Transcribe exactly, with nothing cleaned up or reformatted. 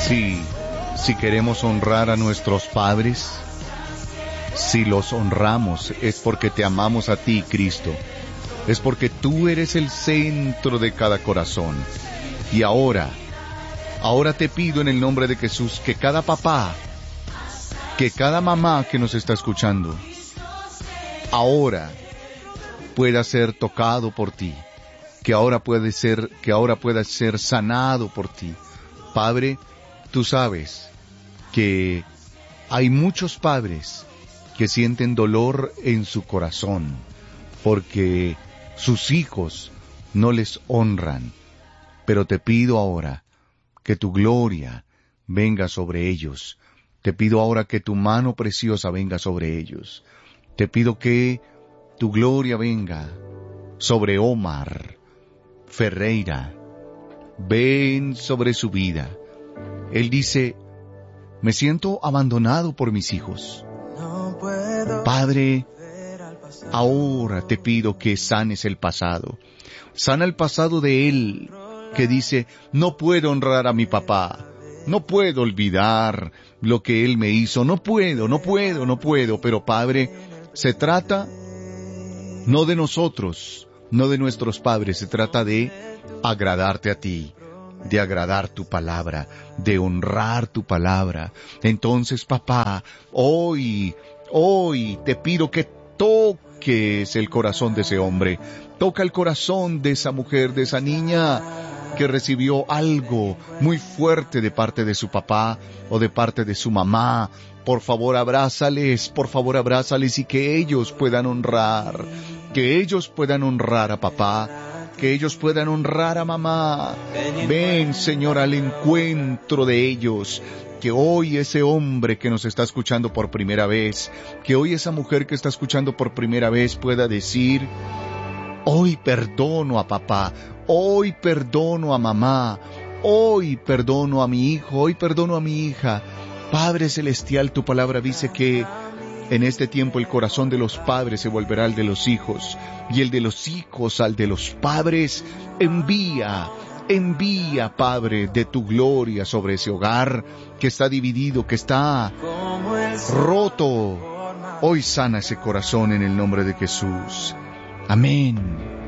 Sí, si queremos honrar a nuestros padres, si los honramos, es porque te amamos a ti, Cristo. Es porque tú eres el centro de cada corazón. Y ahora, ahora te pido en el nombre de Jesús que cada papá, que cada mamá que nos está escuchando, ahora pueda ser tocado por ti, que ahora puede ser, que ahora pueda ser sanado por ti. Padre, tú sabes que hay muchos padres que sienten dolor en su corazón porque sus hijos no les honran, pero te pido ahora que tu gloria venga sobre ellos. Te pido ahora que tu mano preciosa venga sobre ellos. Te pido que tu gloria venga sobre Omar Ferreira. Ven sobre su vida. Él dice, me siento abandonado por mis hijos. Padre, ahora te pido que sanes el pasado. Sana el pasado de él, que dice, no puedo honrar a mi papá. No puedo olvidar lo que él me hizo. No puedo, no puedo, no puedo. Pero Padre, se trata no de nosotros, no de nuestros padres. Se trata de agradarte a ti, de agradar tu palabra, de honrar tu palabra. Entonces, papá, hoy, hoy te pido que toques el corazón de ese hombre. Toca el corazón de esa mujer, de esa niña que recibió algo muy fuerte de parte de su papá o de parte de su mamá. Por favor, abrázales, por favor, abrázales y que ellos puedan honrar, que ellos puedan honrar a papá, que ellos puedan honrar a mamá. Ven, Señor, al encuentro de ellos. Que hoy ese hombre que nos está escuchando por primera vez, que hoy esa mujer que está escuchando por primera vez pueda decir, hoy perdono a papá, hoy perdono a mamá, hoy perdono a mi hijo, hoy perdono a mi hija. Padre Celestial, tu palabra dice que en este tiempo el corazón de los padres se volverá al de los hijos, y el de los hijos al de los padres. Envía, envía, Padre, de tu gloria sobre ese hogar que está dividido, que está roto. Hoy sana ese corazón en el nombre de Jesús. Amén.